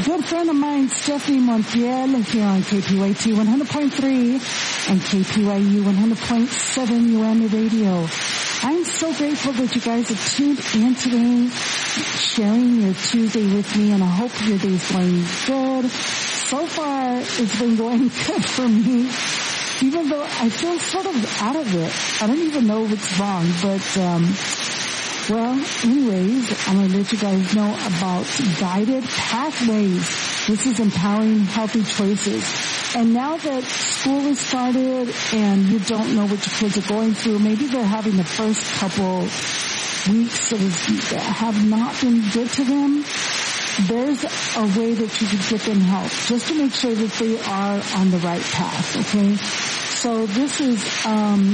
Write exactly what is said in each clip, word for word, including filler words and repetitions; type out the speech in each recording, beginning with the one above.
good friend of mine, Stephanie Montiel, here on K P Y T one hundred point three and K P Y U one hundred point seven U M A Radio. I'm so grateful that you guys have tuned in today, sharing your Tuesday with me, and I hope your day's going good. So far, it's been going good for me, even though I feel sort of out of it. I don't even know what's wrong, but, um, well, anyways, I'm going to let you guys know about Guided Pathways. This is empowering healthy choices. And now that school has started and you don't know what your kids are going through, maybe they're having the first couple weeks that, is, that have not been good to them, there's a way that you can get them help just to make sure that they are on the right path, okay? So this is, um,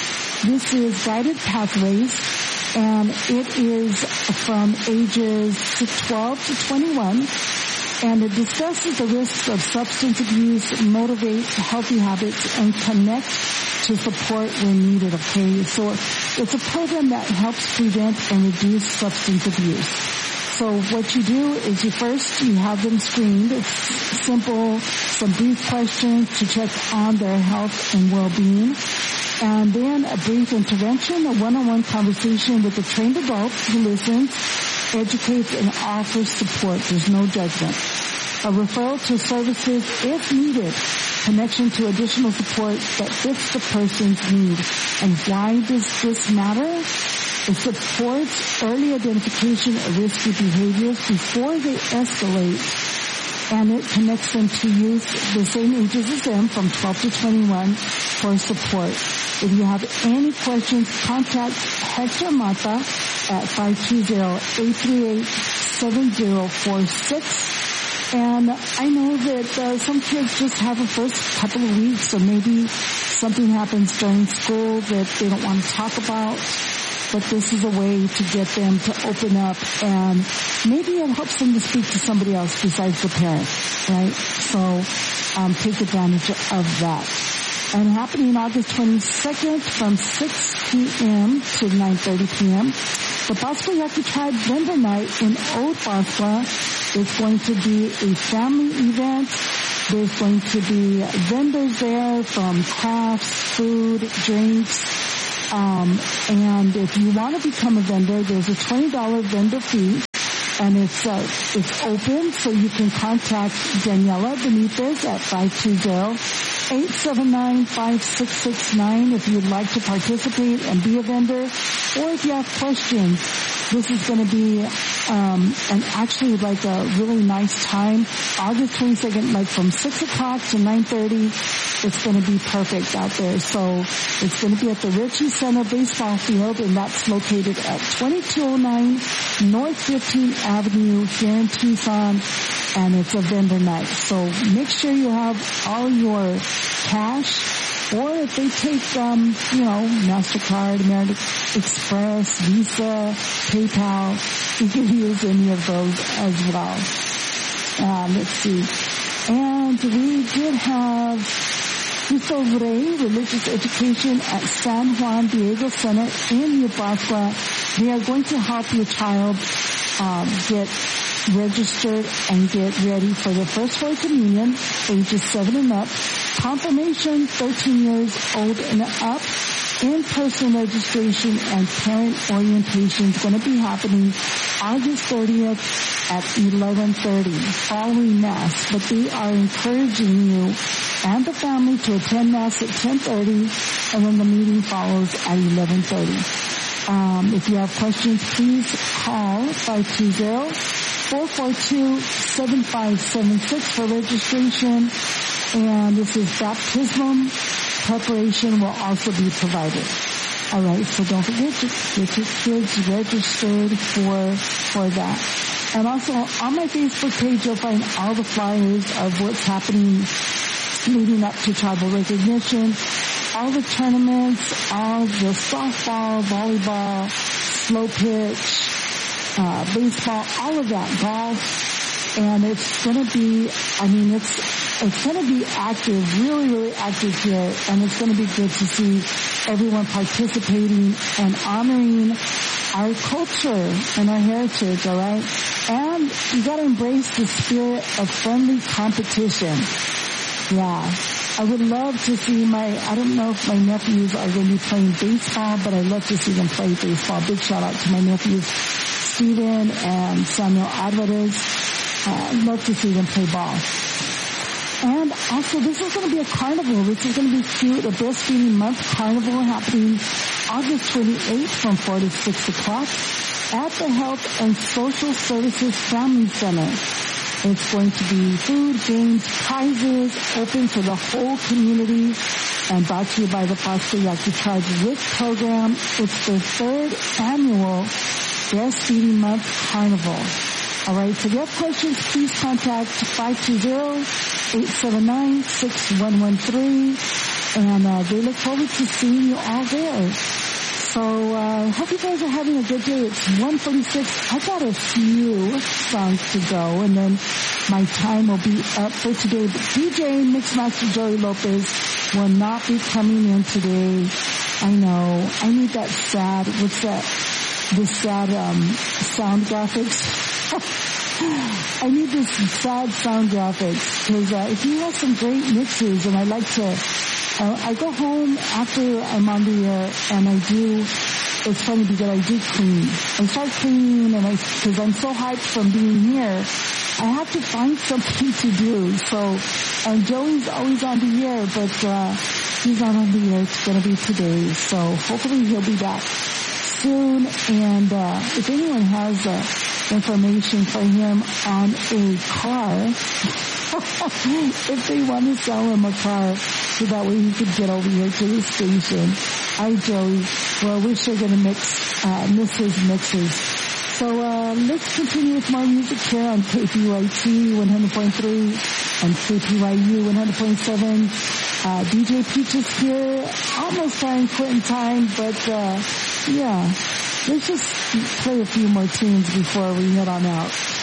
this is Guided Pathways, and it is from ages twelve to twenty-one. And it discusses the risks of substance abuse, motivates healthy habits, and connects to support when needed, okay? So it's a program that helps prevent and reduce substance abuse. So what you do is you first, you have them screened. It's simple, some brief questions to check on their health and well-being. And then a brief intervention, a one-on-one conversation with a trained adult who listens, educates, and offers support. There's no judgment. A referral to services if needed. Connection to additional support that fits the person's need. And why does this matter? It supports early identification of risky behaviors before they escalate. And it connects them to youth the same ages as them, from twelve to twenty-one, for support. If you have any questions, contact Hector Mata at five two zero, eight three eight, seven zero four six. And I know that uh, some kids just have a first couple of weeks, or maybe something happens during school that they don't want to talk about. But this is a way to get them to open up, and maybe it helps them to speak to somebody else besides the parent, right? So um, take advantage of that. And happening August twenty-second from six p.m. to nine thirty p.m. The Pascua Yaqui Tribe Vendor Night in Old Pascua is going to be a family event. There's going to be vendors there from crafts, food, drinks. Um, and if you want to become a vendor, there's a twenty dollars vendor fee, and it's uh, it's open, so you can contact Daniela Benitez at five two zero, eight seven nine, five six six nine if you'd like to participate and be a vendor, or if you have questions. This is going to be um, an actually like a really nice time, August twenty-second, like from six o'clock to nine thirty. It's going to be perfect out there. So it's going to be at the Ritchie Center Baseball Field, and that's located at twenty-two oh nine North fifteenth Avenue here in Tucson, and it's a vendor night. So make sure you have all your cash, or if they take, um, you know, MasterCard, American Express, Visa, PayPal, you can use any of those as well. Um, let's see. And we did have Cristo Rey Religious Education at San Juan Diego Center in New Pascua. They are going to help your child um, get registered and get ready for their first Holy Communion, ages seven and up. Confirmation, thirteen years old and up. In-person registration and parent orientation is going to be happening August thirtieth at eleven thirty, following Mass. But they are encouraging you and the family to attend Mass at ten thirty, and then the meeting follows at eleven thirty. Um, if you have questions, please call five two zero, four four two, seven five seven six for registration. And this is baptism preparation will also be provided. All right, so don't forget to get your kids registered for for that. And also on my Facebook page, you'll find all the flyers of what's happening leading up to tribal recognition, all the tournaments, all the softball, volleyball, slow pitch, uh, baseball, all of that, golf, and it's going to be, I mean, it's it's going to be active, really, really active here, and it's going to be good to see everyone participating and honoring our culture and our heritage, all right? And And you gotta embrace the spirit of friendly competition. Yeah. I would love to see my, I don't know if my nephews are going to be playing baseball, but I'd love to see them play baseball. Big shout out to my nephews, Steven and Samuel Alvarez. Uh, I'd love to see them play ball. And also, this is going to be a carnival. This is going to be cute. A breastfeeding month carnival happening August twenty-eighth from four to six o'clock at the Health and Social Services Family Center. It's going to be food, games, prizes, open for the whole community, and brought to you by the Pastor Yaqui Tribe W I C program. It's the third annual Breastfeeding Month Carnival. All right, so if you have questions, please contact five two zero, eight seven nine, six one one three, and uh, they look forward to seeing you all there. So, uh, hope you guys are having a good day. It's one forty-six. I got a few songs to go, and then my time will be up for today. But D J Mixmaster Joey Lopez will not be coming in today. I know. I need that sad, what's that, the sad, um, sound graphics. I need this sad sound graphics, because, uh, he has some great mixes, and I like to, Uh, I go home after I'm on the air, and I do, it's funny because I do clean. I start cleaning, and I, because I'm so hyped from being here, I have to find something to do. So, and Joey's always on the air, but uh, he's not on the air. It's going to be today. So hopefully he'll be back soon. And uh, if anyone has uh, information for him on a car, if they want to sell him a car, so that way he could get over here to the station. Hi, Joey. Well, we're sure going to mix, uh, miss his mixes. So, uh, let's continue with more music here on K P Y T one hundred point three and K P Y U one hundred point seven. Uh, D J Peaches here, almost time, quitting time, but, uh, yeah, let's just play a few more tunes before we head on out.